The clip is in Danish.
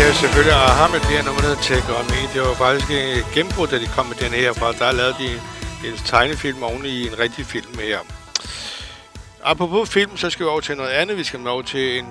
er selvfølgelig Aha med det her nummer, der Take On Me. Det var faktisk et gennembrud, da de kom med den her fra. Der lavede de en tegnefilm oven i en rigtig film her. Apropos film, så skal vi over til noget andet. Vi skal over til en